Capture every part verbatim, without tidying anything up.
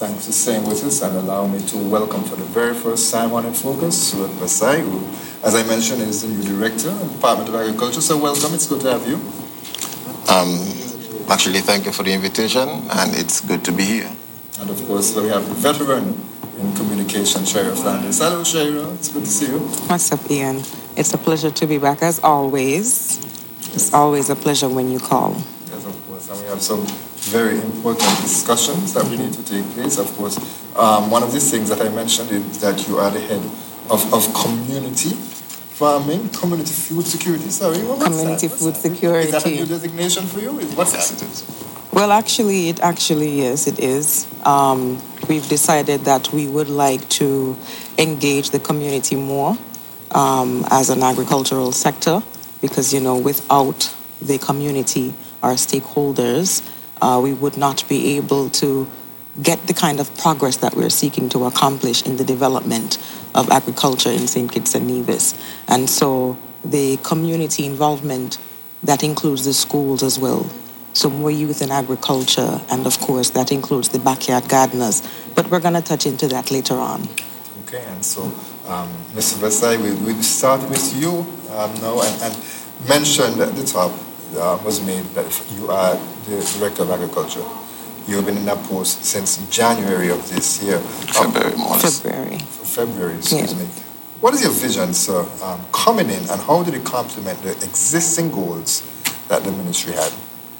Thanks for staying with us and allow me to welcome for the very first time on In Focus, Stuart Basai, who, as I mentioned, is the new director of the Department of Agriculture. So welcome, it's good to have you. Um, actually, thank you for the invitation, and it's good to be here. And of course, we have the veteran in communication, Shaira Flanders. Hello, Shaira, it's good to see you. What's up, Ian? It's a pleasure to be back, as always. It's always a pleasure when you call. Yes, of course, and we have some very important discussions that we need to take place. Of course, um, one of these things that I mentioned is that you are the head of, of community farming, community food security. Sorry, what was Community that? food that? security. Is that a new designation for you? What's that? Well, actually, it actually is. It is. Um, we've decided that we would like to engage the community more um, as an agricultural sector, because, you know, without the community, our stakeholders, uh, we would not be able to get the kind of progress that we're seeking to accomplish in the development of agriculture in Saint Kitts and Nevis. And so the community involvement, that includes the schools as well. So more youth in agriculture, and of course that includes the backyard gardeners. But we're going to touch into that later on. Okay, and so um, Mister Basai, we'll, we'll start with you um, now, and, and mentioned at the top uh, was made that you are the Director of Agriculture. You've been in that post since January of this year. February, more February. February, excuse Yeah. me. What is your vision, sir, um, coming in, and how did it complement the existing goals that the ministry had?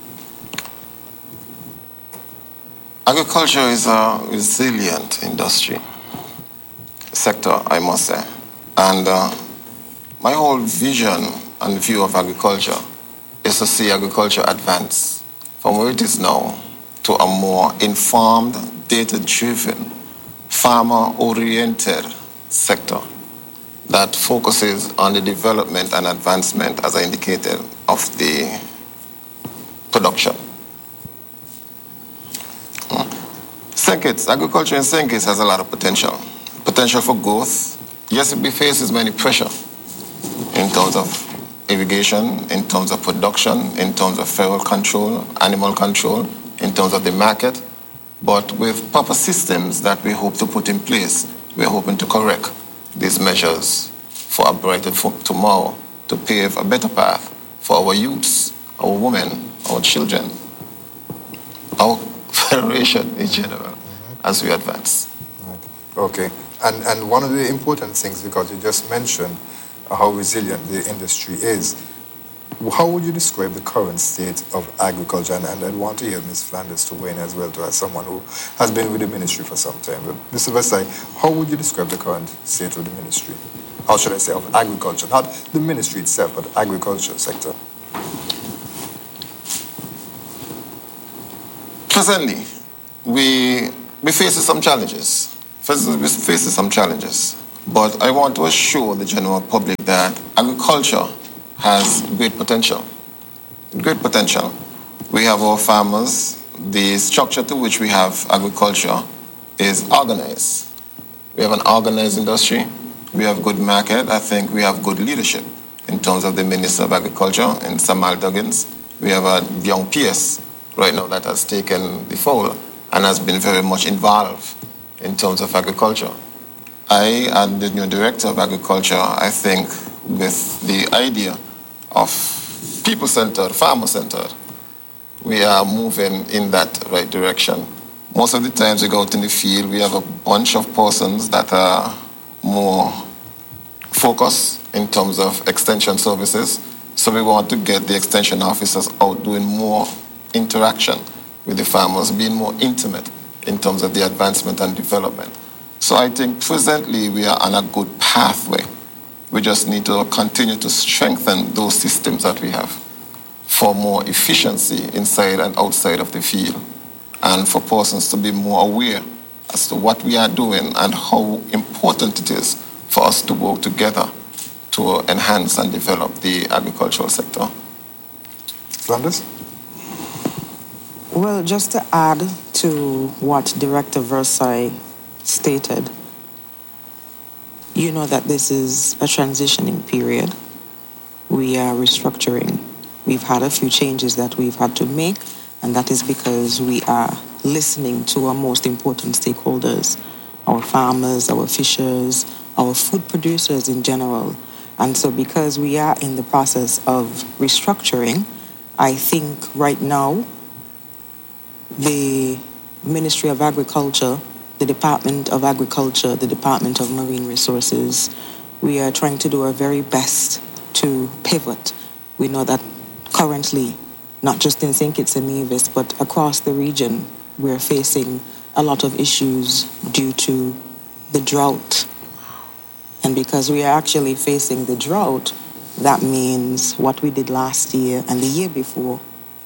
Agriculture is a resilient industry, sector, I must say. And uh, my whole vision and view of agriculture is to see agriculture advance from where it is now to a more informed, data-driven, farmer-oriented sector that focuses on the development and advancement, as I indicated, of the production. Saint Kitts, agriculture in Saint Kitts has a lot of potential. Potential for growth. Yes, it faces many pressure in terms of irrigation, in terms of production, in terms of feral control, animal control, in terms of the market. But with proper systems that we hope to put in place, we're hoping to correct these measures for a brighter tomorrow, to pave a better path for our youths, our women, our children, our federation in general, mm-hmm. as we advance. Right. Okay. And, and one of the important things, because you just mentioned how resilient the industry is, how would you describe the current state of agriculture? And, and I'd want to hear Miz Flanders to weigh in as well, to as someone who has been with the ministry for some time. But Mister Basai, how would you describe the current state of the ministry? How should I say, of agriculture? Not the ministry itself, but agriculture sector. Presently, we, we face some challenges. First, we face some challenges. But I want to assure the general public that agriculture has great potential. Great potential. We have our farmers. The structure to which we have agriculture is organized. We have an organized industry. We have good market. I think we have good leadership in terms of the Minister of Agriculture in Samal Duggins. We have a young P S right now that has taken the fold and has been very much involved in terms of agriculture. I, as the new Director of Agriculture, I think with the idea of people-centered, farmer-centered, we are moving in that right direction. Most of the times we go out in the field, we have a bunch of persons that are more focused in terms of extension services. So we want to get the extension officers out doing more interaction with the farmers, being more intimate in terms of the advancement and development. So I think presently we are on a good pathway. We just need to continue to strengthen those systems that we have for more efficiency inside and outside of the field, and for persons to be more aware as to what we are doing and how important it is for us to work together to enhance and develop the agricultural sector. Flanders? Well, just to add to what Director Versailles stated, you know that this is a transitioning period. We are restructuring. We've had a few changes that we've had to make, and that is because we are listening to our most important stakeholders, our farmers, our fishers, our food producers in general. And so because we are in the process of restructuring, I think right now the Ministry of Agriculture, the Department of Agriculture, the Department of Marine Resources, we are trying to do our very best to pivot. We know that currently, not just in Saint Kitts and Nevis, but across the region, we're facing a lot of issues due to the drought. And because we are actually facing the drought, that means what we did last year and the year before,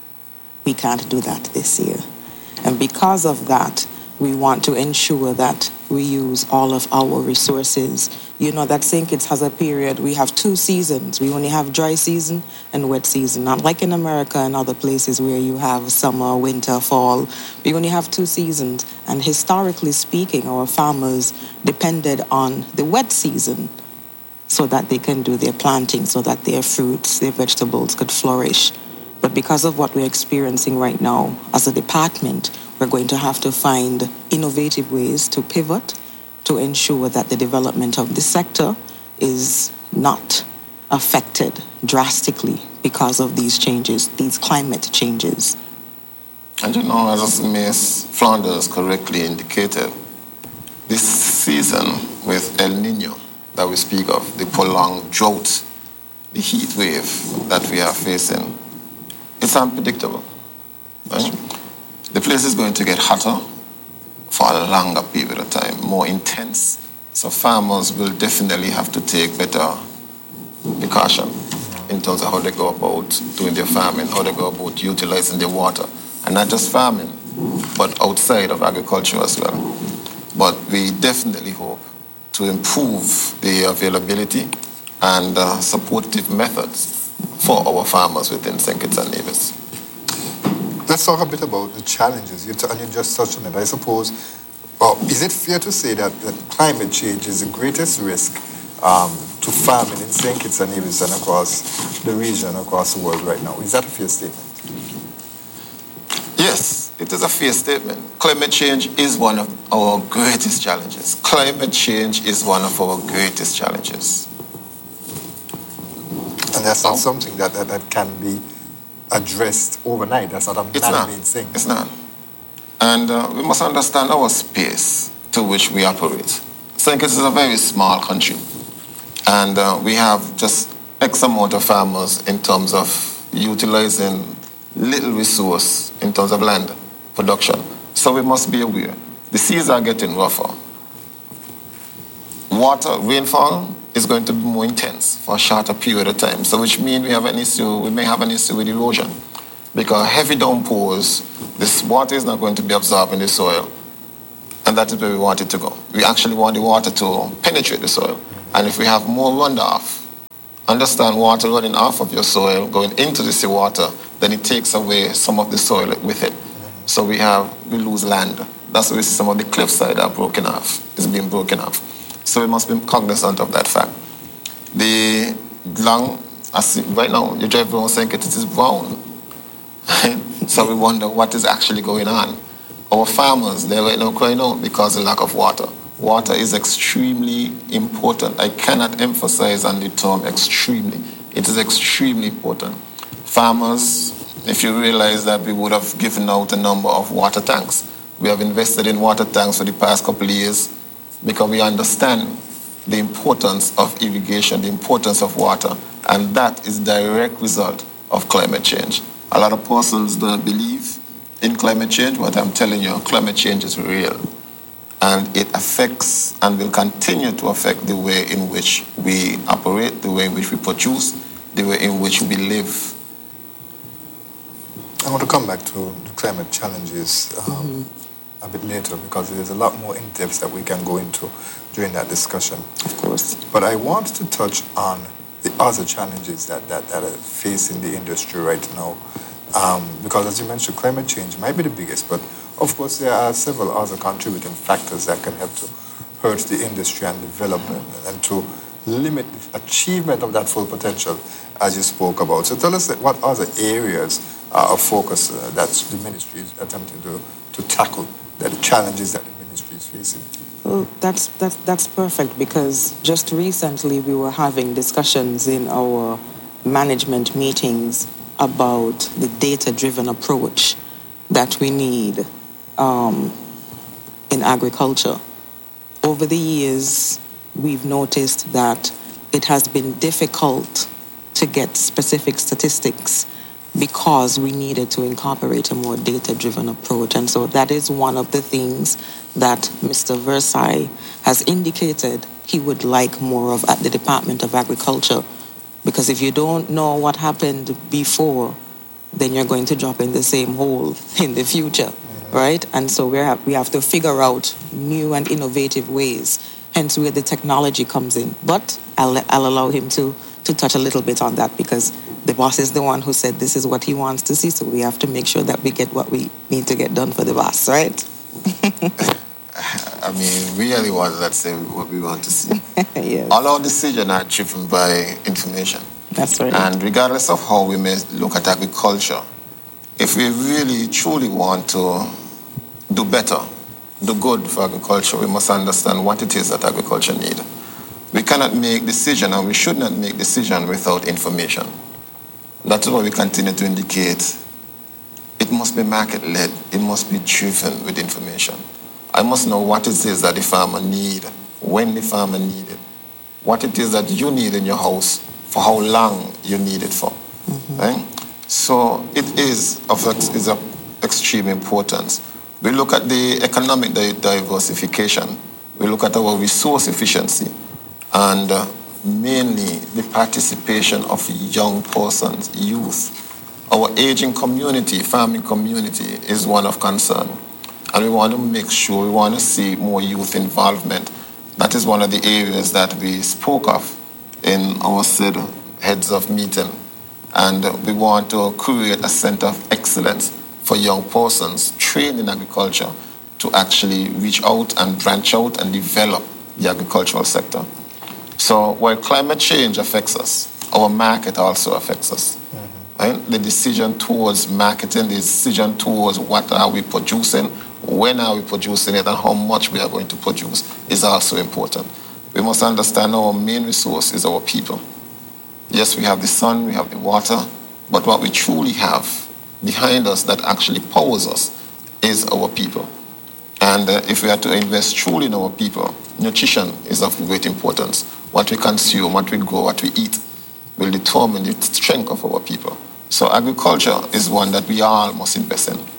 we can't do that this year. And because of that, we want to ensure that we use all of our resources. You know that Saint Kitts has a period, we have two seasons. We only have dry season and wet season. Not like in America and other places where you have summer, winter, fall. We only have two seasons. And historically speaking, our farmers depended on the wet season so that they can do their planting, so that their fruits, their vegetables could flourish. But because of what we're experiencing right now as a department, we're going to have to find innovative ways to pivot to ensure that the development of the sector is not affected drastically because of these changes, these climate changes. And you know, as Miz Flanders correctly indicated, this season with El Nino that we speak of, the prolonged drought, the heat wave that we are facing, it's unpredictable. Right? The place is going to get hotter for a longer period of time, more intense. So farmers will definitely have to take better precaution in terms of how they go about doing their farming, how they go about utilizing their water. And not just farming, but outside of agriculture as well. But we definitely hope to improve the availability and uh, supportive methods for our farmers within Saint Kitts and Nevis. Let's talk a bit about the challenges. You t- and you just touched on it. I suppose, well, is it fair to say that, that climate change is the greatest risk um, to farming in Saint Kitts and Nevis and across the region, across the world right now? Is that a fair statement? Yes, it is a fair statement. Climate change is one of our greatest challenges. Climate change is one of our greatest challenges. And that's not something that, that, that can be addressed overnight. That's not a man-made thing. It's not. And uh, we must understand our space to which we operate. Saint Kitts is a very small country. And uh, we have just X amount of farmers in terms of utilizing little resource in terms of land production. So we must be aware. The seas are getting rougher. Water, rainfall is going to be more intense for a shorter period of time. So which means we have an issue, we may have an issue with erosion. Because heavy downpours, this water is not going to be absorbed in the soil. And that is where we want it to go. We actually want the water to penetrate the soil. And if we have more runoff, understand water running off of your soil, going into the seawater, then it takes away some of the soil with it. So we have, we lose land. That's why we see some of the cliffside are broken off, is being broken off. So we must be cognizant of that fact. The long, I see, right now, you drive around Saint Kitts, it is brown. So we wonder what is actually going on. Our farmers, they're right now crying out because of lack of water. Water is extremely important. I cannot emphasize on the term extremely. It is extremely important. Farmers, if you realize that we would have given out a number of water tanks. We have invested in water tanks for the past couple of years because we understand the importance of irrigation, the importance of water, and that is direct result of climate change. A lot of persons don't believe in climate change, but I'm telling you, climate change is real. And it affects and will continue to affect the way in which we operate, the way in which we produce, the way in which we live. I want to come back to the climate challenges um, mm-hmm. a bit later because there's a lot more in-depth that we can go into during that discussion. Of course. But I want to touch on the other challenges that, that, that are facing the industry right now. Um, because as you mentioned, climate change might be the biggest, but of course there are several other contributing factors that can help to hurt the industry and development and to limit the achievement of that full potential as you spoke about. So tell us what other areas uh, a focus uh, that the ministry is attempting to, to tackle, that the challenges that the ministry is facing? Well, that's, that's, that's perfect, because just recently we were having discussions in our management meetings about the data-driven approach that we need um, in agriculture. Over the years, we've noticed that it has been difficult to get specific statistics because we needed to incorporate a more data-driven approach. And so that is one of the things that Mister Versailles has indicated he would like more of at the Department of Agriculture. Because if you don't know what happened before, then you're going to drop in the same hole in the future, right? And so we have, we have to figure out new and innovative ways, hence where the technology comes in. But I'll, I'll allow him to, to touch a little bit on that, because the boss is the one who said this is what he wants to see, so we have to make sure that we get what we need to get done for the boss, right? I mean, we are the ones that say what we want to see. Yes. All our decisions are driven by information. That's right. And regardless of how we may look at agriculture, if we really truly want to do better, do good for agriculture, we must understand what it is that agriculture needs. We cannot make decisions, and we should not make decisions without information. That's why we continue to indicate it must be market-led, it must be driven with information. I must know what it is that the farmer needs, when the farmer needs it, what it is that you need in your house, for how long you need it for. Mm-hmm. Right? So it is of, is of extreme importance. We look at the economic diversification, we look at our resource efficiency, and uh, mainly the participation of young persons, youth. Our aging community, farming community, is one of concern. And we want to make sure, we want to see more youth involvement. That is one of the areas that we spoke of in our said heads of meeting. And we want to create a center of excellence for young persons trained in agriculture to actually reach out and branch out and develop the agricultural sector. So while climate change affects us, our market also affects us. Mm-hmm. Right? The decision towards marketing, the decision towards what are we producing, when are we producing it, and how much we are going to produce is also important. We must understand our main resource is our people. Yes, we have the sun, we have the water, but what we truly have behind us that actually powers us is our people. And uh, if we are to invest truly in our people, nutrition is of great importance. What we consume, what we grow, what we eat will determine the strength of our people. So agriculture is one that we all must invest in.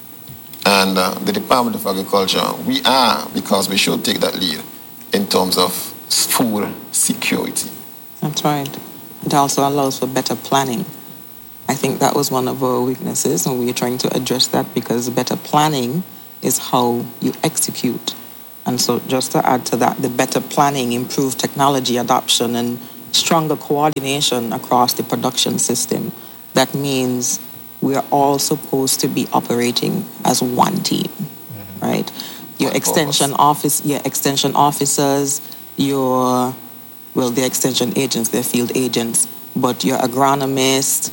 And uh, the Department of Agriculture, we are, because we should take that lead in terms of food security. That's right. It also allows for better planning. I think that was one of our weaknesses, and we are trying to address that, because better planning is how you execute. And so just to add to that, the better planning, improved technology adoption, and stronger coordination across the production system. That means we are all supposed to be operating as one team, mm-hmm. right? Your one extension purpose. office, your extension officers, your, well, the extension agents, they're field agents, but your agronomist,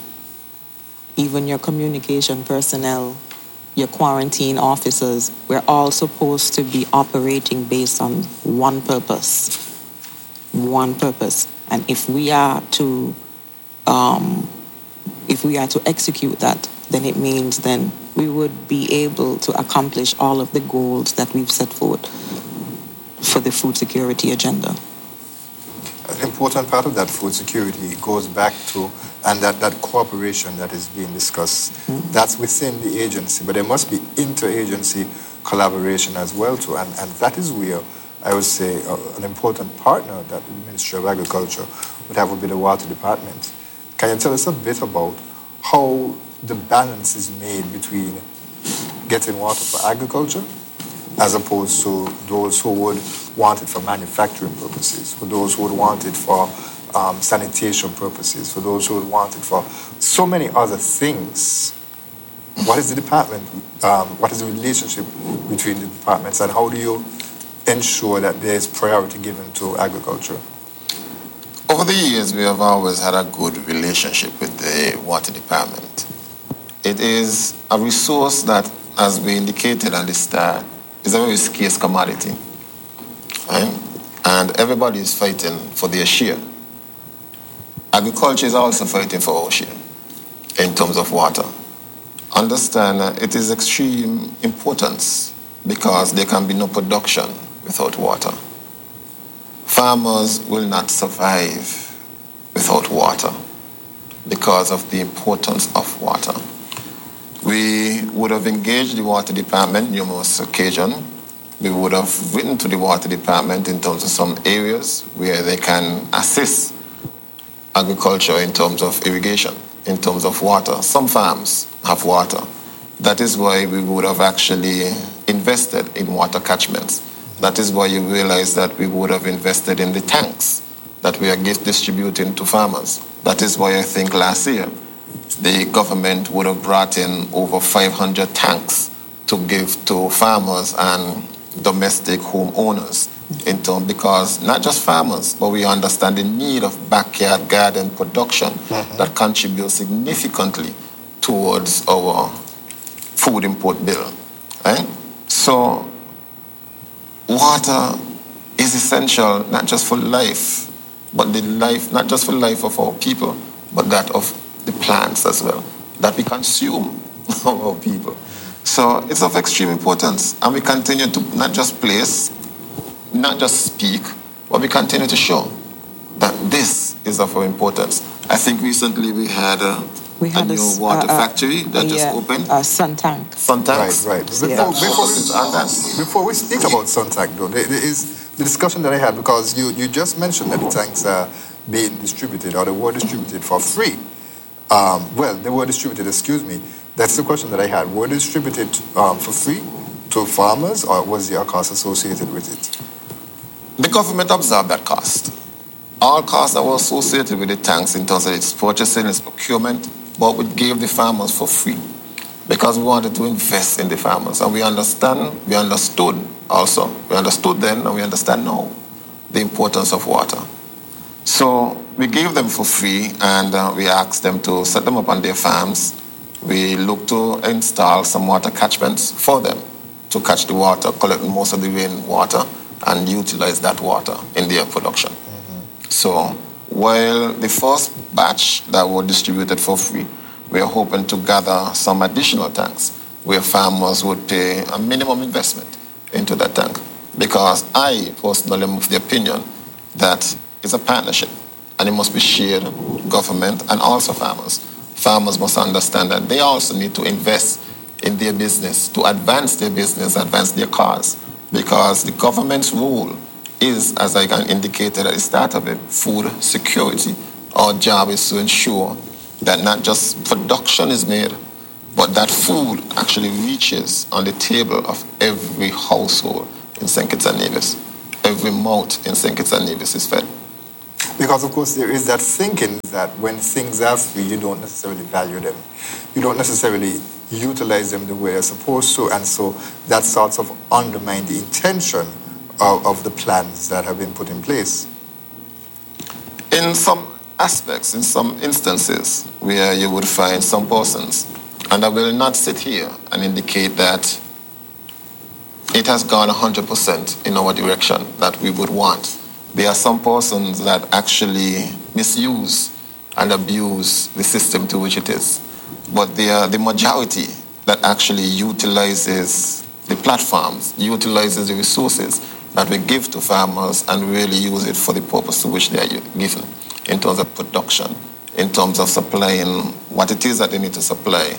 even your communication personnel, your quarantine officers, we're all supposed to be operating based on one purpose. One purpose. And if we are to um, if we are to execute that, then it means then we would be able to accomplish all of the goals that we've set forth for the food security agenda. An important part of that food security goes back to, and that, that cooperation that is being discussed, mm-hmm. that's within the agency, but there must be interagency collaboration as well too, and, and that is where I would say uh, an important partner that the Ministry of Agriculture would have would be the Water Department. Can you tell us a bit about how the balance is made between getting water for agriculture as opposed to those who would want it for manufacturing purposes, for those who would want it for um, sanitation purposes, for those who would want it for so many other things? What is the department, um, what is the relationship between the departments, and how do you ensure that there is priority given to agriculture? Over the years, we have always had a good relationship with the water department. it is a resource that, as we indicated at the start, is a very scarce commodity. Right? And everybody is fighting for their share. Agriculture is also fighting for our share in terms of water. Understand uh, it is extreme importance because there can be no production without water. Farmers will not survive without water because of the importance of water. We would have engaged the water department numerous occasions. We would have written to the water department in terms of some areas where they can assist agriculture in terms of irrigation, in terms of water. Some farms have water. That is why we would have actually invested in water catchments. That is why you realize that we would have invested in the tanks that we are distributing to farmers. That is why I think last year the government would have brought in over five hundred tanks to give to farmers and domestic homeowners in terms, because not just farmers, but we understand the need of backyard garden production mm-hmm. that contributes significantly towards our food import bill. Right? So water is essential not just for life, but the life, not just for life of our people, but that of the plants as well, that we consume our people. So it's of extreme importance, and we continue to not just place, not just speak, but we continue to show that this is of our importance. I think recently we had a, we had a a, new water uh, factory that uh, just yeah, opened. A sun tank. Sun tanks. Right, right. Before, Yeah. before, we, before we speak about sun tank, though, there, there is the discussion that I had, because you, you just mentioned that the tanks are being distributed, or they were distributed for free. Um, well, they were distributed, excuse me. That's the question that I had. Were they distributed um, for free to farmers, or was there a cost associated with it? The government absorbed that cost. All costs that were associated with the tanks in terms of its purchasing, its procurement, but we gave the farmers for free because we wanted to invest in the farmers. And we understand, we understood also, we understood then and we understand now the importance of water. So we gave them for free, and uh, we asked them to set them up on their farms. We looked to install some water catchments for them to catch the water, collect most of the rain water, and utilize that water in their production. Mm-hmm. So while the first batch that were distributed for free, we are hoping to gather some additional tanks where farmers would pay a minimum investment into that tank. Because I personally am of the opinion that it's a partnership, and it must be shared, government and also farmers. Farmers must understand that they also need to invest in their business, to advance their business, advance their cause. Because the government's role is, as I indicated at the start of it, food security. Our job is to ensure that not just production is made, but that food actually reaches on the table of every household in Saint Kitts and Nevis. Every mouth in Saint Kitts and Nevis is fed. Because, of course, there is that thinking that when things are free, you don't necessarily value them. You don't necessarily utilize them the way you're supposed to, and so that sorts of undermine the intention of, of the plans that have been put in place. In some aspects, in some instances, where you would find some persons, and I will not sit here and indicate that it has gone one hundred percent in our direction that we would want. There are some persons that actually misuse and abuse the system to which it is. But they are the majority that actually utilizes the platforms, utilizes the resources that we give to farmers and really use it for the purpose to which they are given, in terms of production, in terms of supplying what it is that they need to supply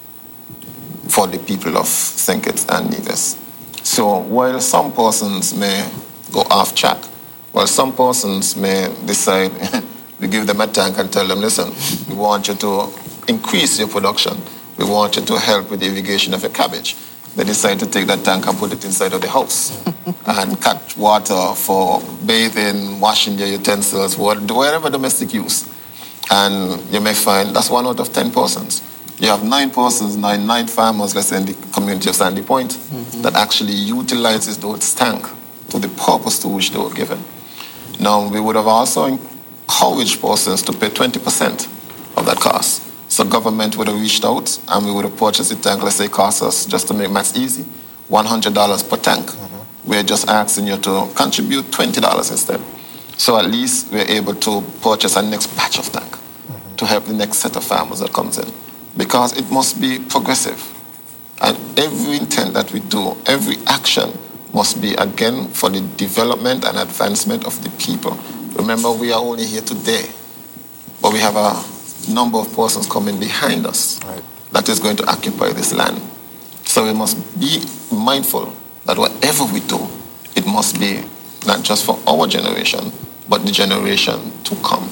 for the people of Saint Kitts and Nevis. So while some persons may go off track, while some persons may decide, we give them a tank and tell them, listen, we want you to increase your production. We want you to help with the irrigation of your cabbage. They decide to take that tank and put it inside of the house and catch water for bathing, washing their utensils, whatever domestic use. And you may find that's one out of ten persons. You have nine persons, nine, nine farmers, let's say in the community of Sandy Point, mm-hmm. that actually utilizes those tank to the purpose to which they were given. Now, we would have also encouraged persons to pay twenty percent of that cost. So government would have reached out and we would have purchased the tank. Let's say it costs us, just to make maths easy, one hundred dollars per tank. Mm-hmm. We're just asking you to contribute twenty dollars instead. So at least we're able to purchase a next batch of tank mm-hmm. to help the next set of farmers that comes in. Because it must be progressive. And every intent that we do, every action must be, again, for the development and advancement of the people. Remember, we are only here today, but we have a number of persons coming behind us right. that is going to occupy this land. So we must be mindful that whatever we do, it must be not just for our generation, but the generation to come.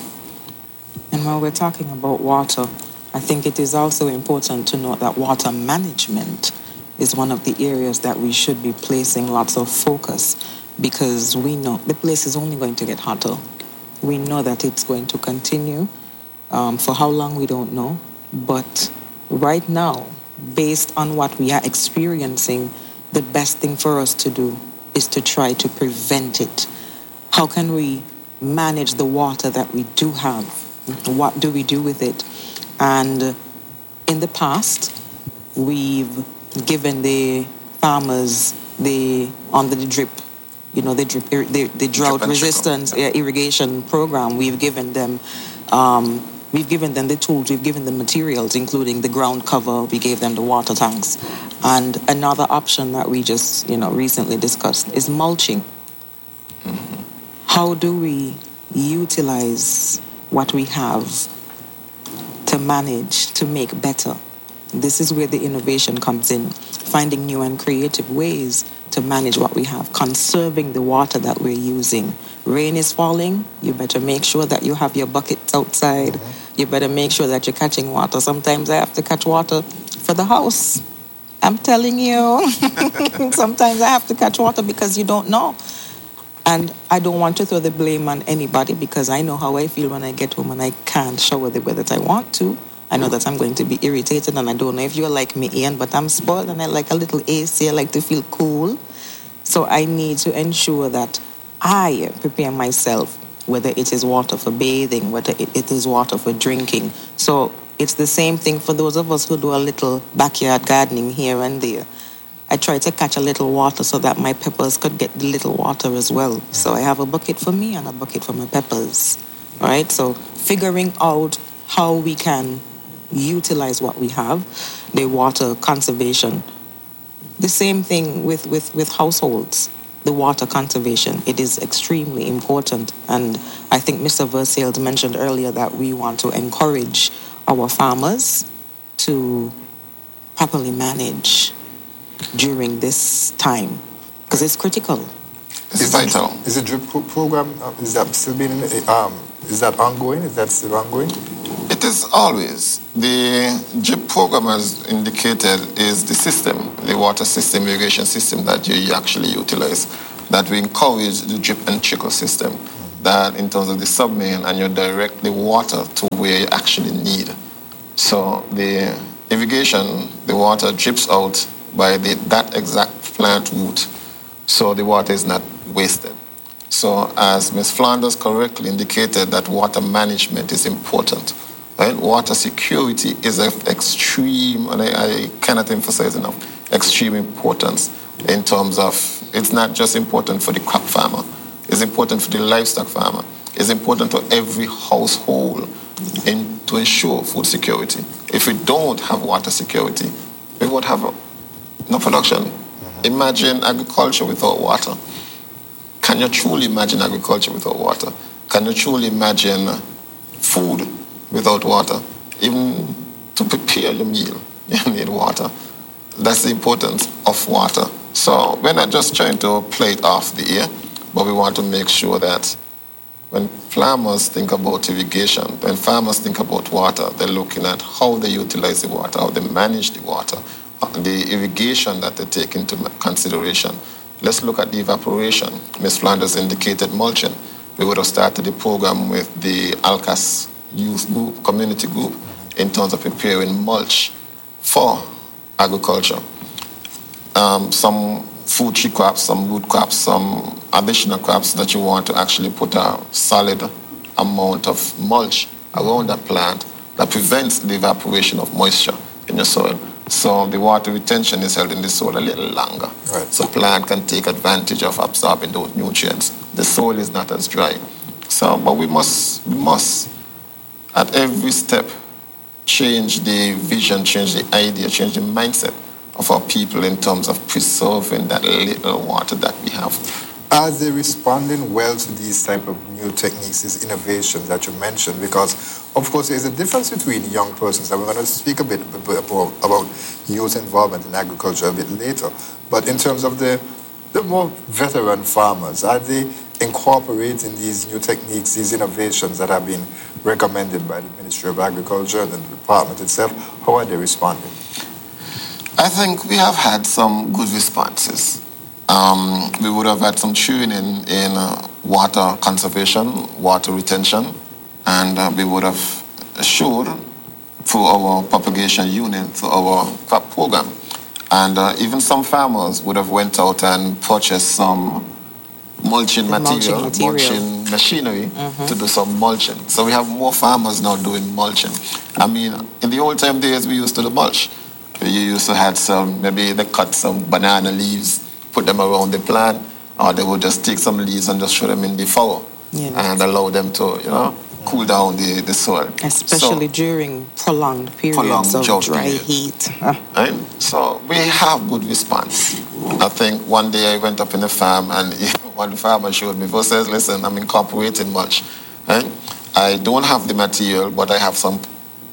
And when we're talking about water, I think it is also important to note that water management is one of the areas that we should be placing lots of focus, because we know the place is only going to get hotter. We know that it's going to continue. Um, for how long, we don't know. But right now, based on what we are experiencing, the best thing for us to do is to try to prevent it. How can we manage the water that we do have? What do we do with it? And in the past, we've given the farmers the under the drip, you know, the drip, the, the drought resistance yeah, irrigation program. We've given them, um, we've given them the tools, we've given them materials, including the ground cover. We gave them the water tanks, and another option that we just, you know, recently discussed is mulching. Mm-hmm. How do we utilize what we have to manage, to make better? This is where the innovation comes in, finding new and creative ways to manage what we have, conserving the water that we're using. Rain is falling, you better make sure that you have your buckets outside. Mm-hmm. You better make sure that you're catching water. Sometimes I have to catch water for the house. I'm telling you. Sometimes I have to catch water because you don't know. And I don't want to throw the blame on anybody, because I know how I feel when I get home and I can't shower the way that I want to. I know that I'm going to be irritated, and I don't know if you're like me, Ian, but I'm spoiled and I like a little A C. I like to feel cool. So I need to ensure that I prepare myself, whether it is water for bathing, whether it is water for drinking. So it's the same thing for those of us who do a little backyard gardening here and there. I try to catch a little water so that my peppers could get the little water as well. So I have a bucket for me and a bucket for my peppers. All right? So figuring out how we can utilize what we have, the water conservation. The same thing with, with, with households, the water conservation. It is extremely important. And I think Mister Versales mentioned earlier that we want to encourage our farmers to properly manage during this time, because it's critical. It's vital. Is the drip program, is that still being, um, is that ongoing? Is that still ongoing? It is always. The drip program, as indicated, is the system, the water system, irrigation system that you actually utilize, that we encourage the drip and trickle system, mm-hmm. that in terms of the sub-main, and you direct the water to where you actually need. So the irrigation, the water drips out by the, that exact plant root, so the water is not wasted. So as Miz Flanders correctly indicated, that water management is important. Right? Water security is of extreme, and I, I cannot emphasize enough, extreme importance in terms of, it's not just important for the crop farmer, it's important for the livestock farmer, it's important to every household in, to ensure food security. If we don't have water security, we won't have a, no production. Mm-hmm. Imagine agriculture without water. Can you truly imagine agriculture without water? Can you truly imagine food without water? Even to prepare your meal, you need water. That's the importance of water. So we're not just trying to play it off the air, but we want to make sure that when farmers think about irrigation, when farmers think about water, they're looking at how they utilize the water, how they manage the water, the irrigation that they take into consideration. Let's look at the evaporation. Miz Flanders indicated mulching. We would have started the program with the ALCAS youth group, community group, in terms of preparing mulch for agriculture. Um, some food tree crops, some root crops, some additional crops that you want to actually put a solid amount of mulch around that plant that prevents the evaporation of moisture in your soil. So the water retention is held in the soil a little longer. Right. So plant can take advantage of absorbing those nutrients. The soil is not as dry. So, but we must, we must, at every step, change the vision, change the idea, change the mindset of our people in terms of preserving that little water that we have. Are they responding well to these type of new techniques, these innovations that you mentioned? Because, of course, there's a difference between young persons, and we're going to speak a bit about, about youth involvement in agriculture a bit later. But in terms of the, the more veteran farmers, are they incorporating these new techniques, these innovations that have been recommended by the Ministry of Agriculture and the department itself? How are they responding? I think we have had some good responses. Um, we would have had some training in uh, water conservation, water retention, and uh, we would have assured through our propagation unit, through our crop program. And uh, even some farmers would have went out and purchased some mulching The material, mulching material. mulching machinery to do some mulching. So we have more farmers now doing mulching. I mean, in the old time days, we used to do mulch. You used to have some, maybe they cut some banana leaves, put them around the plant, or they would just take some leaves and just throw them in the furrow Yes. and allow them to, you know, cool down the, the soil. Especially So, during prolonged periods Prolonged of drought dry period. heat. Ah. right? So we have good response. I think one day I went up in the farm and one farmer showed me, he says, listen, I'm incorporating mulch. Right? I don't have the material, but I have some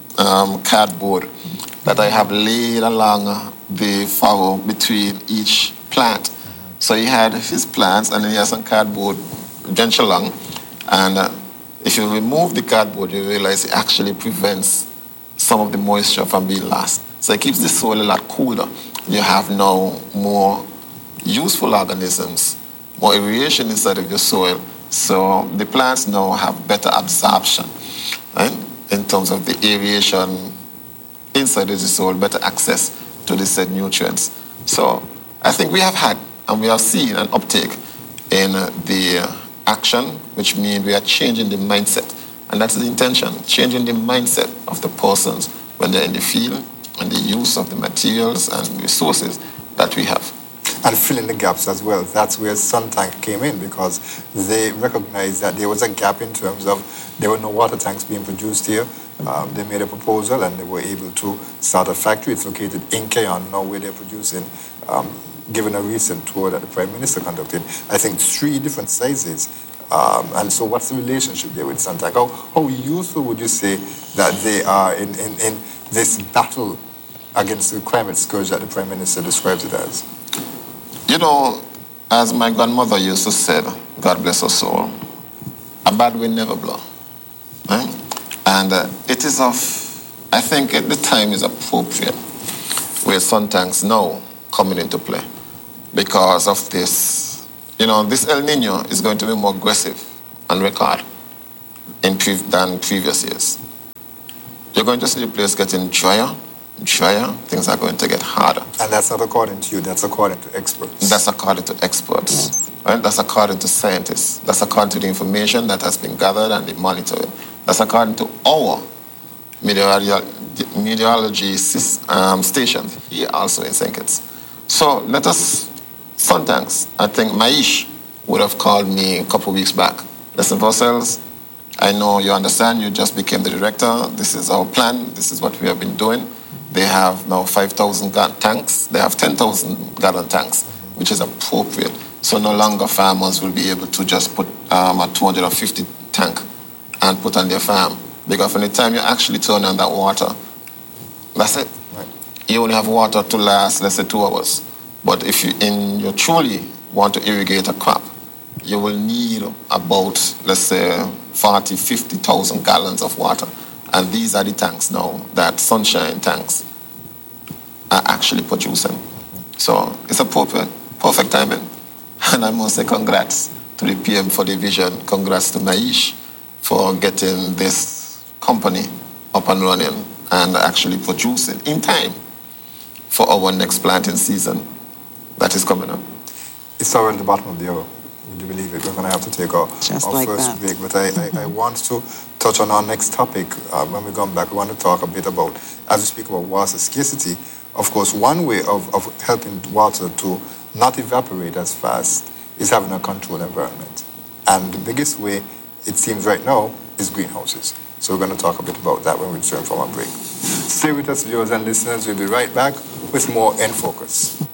um, cardboard that I have laid along the furrow between each plant. So he had his plants and then he has some cardboard drenched along. And uh, if you remove the cardboard, you realize it actually prevents some of the moisture from being lost. So it keeps the soil a lot cooler. You have now more useful organisms, more aeration inside of your soil. So the plants now have better absorption, right? In terms of the aeration inside of the soil, better access to the said nutrients. So I think we have had and we have seen an uptake in uh, the uh, action, which means we are changing the mindset. And that's the intention, changing the mindset of the persons when they're in the field and the use of the materials and resources that we have. And filling the gaps as well. That's where Suntank came in, because they recognized that there was a gap in terms of there were no water tanks being produced here. Um, they made a proposal and they were able to start a factory. It's located in Keyon now, where they're producing, um, given a recent tour that the Prime Minister conducted, I think three different sizes. Um, and so what's the relationship there with Suntank? How, how useful would you say that they are in, in, in this battle against the climate scourge that the Prime Minister describes it as? You know, as my grandmother used to say, God bless her soul, a bad wind never blow. Right? And uh, it is of, I think at the time is appropriate where Suntanks now coming into play because of this. You know, this El Nino is going to be more aggressive on record in pre- than previous years. You're going to see the place getting drier, drier, things are going to get harder. And that's not according to you, that's according to experts. That's according to experts. Yes. Right? That's according to scientists. That's according to the information that has been gathered and the monitoring. That's according to our meteorology, meteorology um, station here also in Saint Kitts. So let us, Suntanks, I think Maish would have called me a couple of weeks back. Listen, Vossels, I know you understand, you just became the director. This is our plan. This is what we have been doing. They have now five thousand gallon tanks. They have ten thousand gallon tanks, which is appropriate. So no longer farmers will be able to just put um, a two hundred fifty tank and put on their farm. Because from the time you actually turn on that water, that's it. Right. You only have water to last, let's say, two hours. But if you, in, you truly want to irrigate a crop, you will need about, let's say, forty, fifty thousand gallons of water. And these are the tanks now that Sunshine tanks are actually producing. So it's appropriate, perfect timing. And I must say congrats to the P M for the vision. Congrats to Maish for getting this company up and running and actually producing in time for our next planting season that is coming up. It's already at the bottom of the hour. would you believe it? We're going to have to take our, Just our like first that. break. But I, I, I want to touch on our next topic. Uh, when we come back, we want to talk a bit about, as we speak about water scarcity, of course, one way of, of helping water to not evaporate as fast is having a controlled environment. And the biggest way, it seems right now, is greenhouses. So we're going to talk a bit about that when we return from our break. Stay with us, viewers and listeners. We'll be right back with more In Focus.